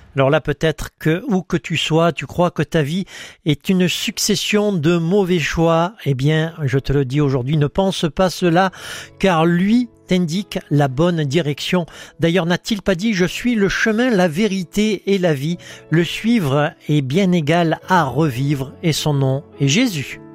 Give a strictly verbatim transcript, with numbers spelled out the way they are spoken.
Alors là, peut-être que, où que tu sois, tu crois que ta vie est une succession de mauvais choix. Eh bien, je te le dis aujourd'hui, ne pense pas cela, car lui t'indique la bonne direction. D'ailleurs, n'a-t-il pas dit « Je suis le chemin, la vérité et la vie ». Le suivre est bien égal à revivre, et son nom est Jésus.